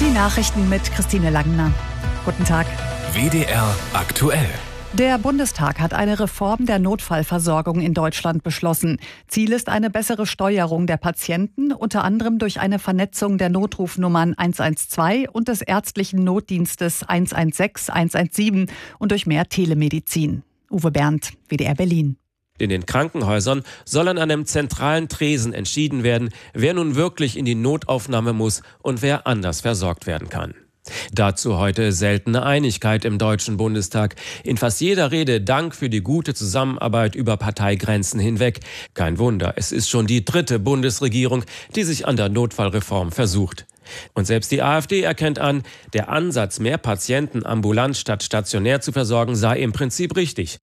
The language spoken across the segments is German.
Die Nachrichten mit Christine Langner. Guten Tag. WDR aktuell. Der Bundestag hat eine Reform der Notfallversorgung in Deutschland beschlossen. Ziel ist eine bessere Steuerung der Patienten, unter anderem durch eine Vernetzung der Notrufnummern 112 und des ärztlichen Notdienstes 116, 117 und durch mehr Telemedizin. Uwe Berndt, WDR Berlin. In den Krankenhäusern soll an einem zentralen Tresen entschieden werden, wer nun wirklich in die Notaufnahme muss und wer anders versorgt werden kann. Dazu heute seltene Einigkeit im Deutschen Bundestag. In fast jeder Rede Dank für die gute Zusammenarbeit über Parteigrenzen hinweg. Kein Wunder, es ist schon die 3. Bundesregierung, die sich an der Notfallreform versucht. Und selbst die AfD erkennt an, der Ansatz, mehr Patienten ambulant statt stationär zu versorgen, sei im Prinzip richtig.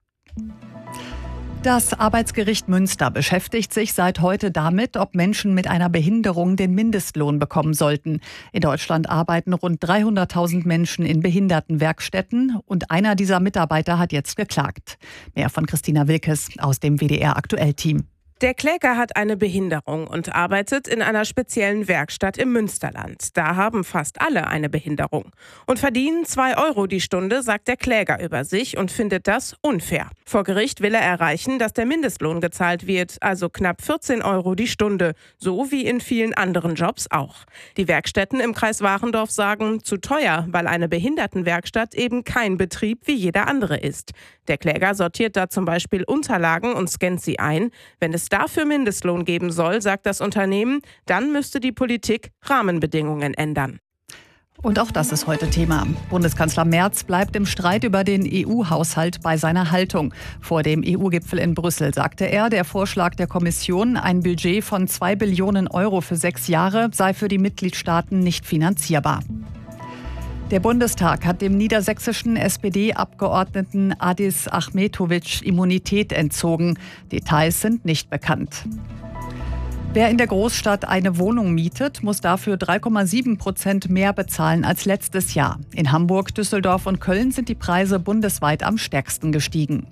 Das Arbeitsgericht Münster beschäftigt sich seit heute damit, ob Menschen mit einer Behinderung den Mindestlohn bekommen sollten. In Deutschland arbeiten rund 300.000 Menschen in Behindertenwerkstätten und einer dieser Mitarbeiter hat jetzt geklagt. Mehr von Christina Wilkes aus dem WDR-Aktuell-Team. Der Kläger hat eine Behinderung und arbeitet in einer speziellen Werkstatt im Münsterland. Da haben fast alle eine Behinderung und verdienen 2 € die Stunde, sagt der Kläger über sich und findet das unfair. Vor Gericht will er erreichen, dass der Mindestlohn gezahlt wird, also knapp 14 € die Stunde, so wie in vielen anderen Jobs auch. Die Werkstätten im Kreis Warendorf sagen, zu teuer, weil eine Behindertenwerkstatt eben kein Betrieb wie jeder andere ist. Der Kläger sortiert da zum Beispiel Unterlagen und scannt sie ein. Wenn es dafür Mindestlohn geben soll, sagt das Unternehmen, dann müsste die Politik Rahmenbedingungen ändern. Und auch das ist heute Thema. Bundeskanzler Merz bleibt im Streit über den EU-Haushalt bei seiner Haltung. Vor dem EU-Gipfel in Brüssel sagte er, der Vorschlag der Kommission, ein Budget von 2 Billionen € für 6 Jahre, sei für die Mitgliedstaaten nicht finanzierbar. Der Bundestag hat dem niedersächsischen SPD-Abgeordneten Adis Ahmetović Immunität entzogen. Details sind nicht bekannt. Wer in der Großstadt eine Wohnung mietet, muss dafür 3,7% mehr bezahlen als letztes Jahr. In Hamburg, Düsseldorf und Köln sind die Preise bundesweit am stärksten gestiegen.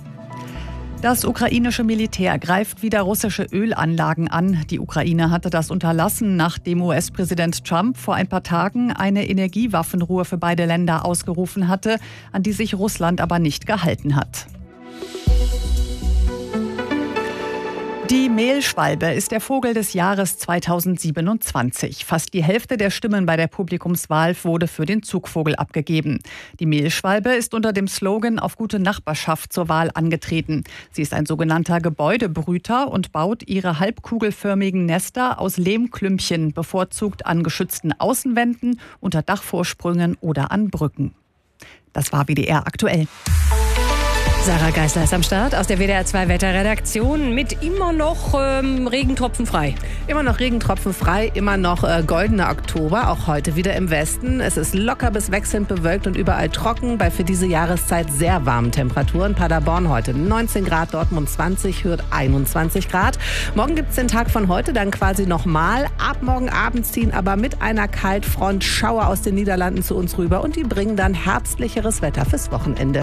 Das ukrainische Militär greift wieder russische Ölanlagen an. Die Ukraine hatte das unterlassen, nachdem US-Präsident Trump vor ein paar Tagen eine Energiewaffenruhe für beide Länder ausgerufen hatte, an die sich Russland aber nicht gehalten hat. Die Mehlschwalbe ist der Vogel des Jahres 2027. Fast die Hälfte der Stimmen bei der Publikumswahl wurde für den Zugvogel abgegeben. Die Mehlschwalbe ist unter dem Slogan auf gute Nachbarschaft zur Wahl angetreten. Sie ist ein sogenannter Gebäudebrüter und baut ihre halbkugelförmigen Nester aus Lehmklümpchen, bevorzugt an geschützten Außenwänden, unter Dachvorsprüngen oder an Brücken. Das war WDR aktuell. Sarah Geisler ist am Start aus der WDR 2 Wetterredaktion mit immer noch Regentropfen frei. Immer noch Regentropfen frei, immer noch goldener Oktober, auch heute wieder im Westen. Es ist locker bis wechselnd bewölkt und überall trocken, bei für diese Jahreszeit sehr warmen Temperaturen. Paderborn heute 19 Grad, Dortmund 20, Hürth 21 Grad. Morgen gibt es den Tag von heute dann quasi nochmal. Ab morgen Abend ziehen aber mit einer Kaltfront Schauer aus den Niederlanden zu uns rüber und die bringen dann herbstlicheres Wetter fürs Wochenende.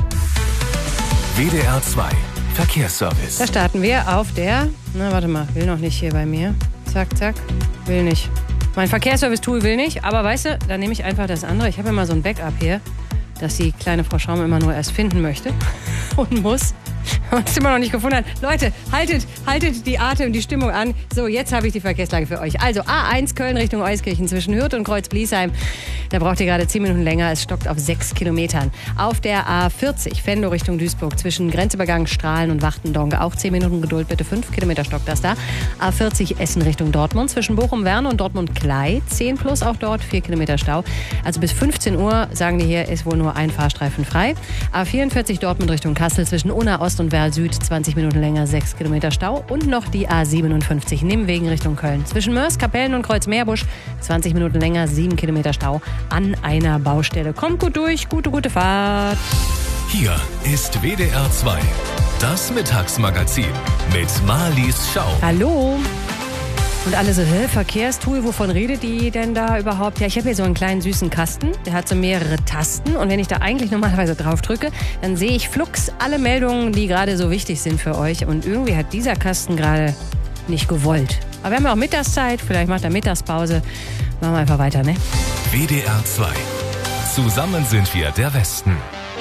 WDR 2 Verkehrsservice. Da starten wir auf der, warte mal, will noch nicht hier bei mir. Zack, zack, will nicht. Mein Verkehrsservice-Tool will nicht, aber weißt du, dann nehme ich einfach das andere. Ich habe immer so ein Backup hier, das die kleine Frau Schaum immer nur erst finden möchte und muss. Und es immer noch nicht gefunden hat. Leute, haltet die Atem, die Stimmung an. So, jetzt habe ich die Verkehrslage für euch. Also A1 Köln Richtung Euskirchen zwischen Hürth und Kreuz-Bliesheim. Da braucht ihr gerade 10 Minuten länger. Es stockt auf 6 Kilometern. Auf der A40 Venlo Richtung Duisburg zwischen Grenzübergang Strahlen und Wachtendonk. Auch 10 Minuten Geduld, bitte. 5 Kilometer stockt das da. A40 Essen Richtung Dortmund zwischen Bochum-Werne und Dortmund-Klei. 10 plus auch dort, 4 Kilometer Stau. Also bis 15 Uhr, sagen die hier, ist wohl nur ein Fahrstreifen frei. A44 Dortmund Richtung Kassel zwischen Unna Ost und Werl Süd, 20 Minuten länger, 6 Kilometer Stau. Und noch die A57 Nimwegen Richtung Köln. Zwischen Mörs, Kapellen und Kreuz-Meerbusch, 20 Minuten länger, 7 Kilometer Stau an einer Baustelle. Kommt gut durch, gute Fahrt. Hier ist WDR 2, das Mittagsmagazin mit Marlies Schau. Hallo. Und alle so, Verkehrstool, wovon redet die denn da überhaupt? Ja, ich habe hier so einen kleinen süßen Kasten, der hat so mehrere Tasten. Und wenn ich da eigentlich normalerweise drauf drücke, dann sehe ich flugs alle Meldungen, die gerade so wichtig sind für euch. Und irgendwie hat dieser Kasten gerade nicht gewollt. Aber wir haben ja auch Mittagszeit, vielleicht macht er Mittagspause. Machen wir einfach weiter, ne? WDR 2. Zusammen sind wir der Westen.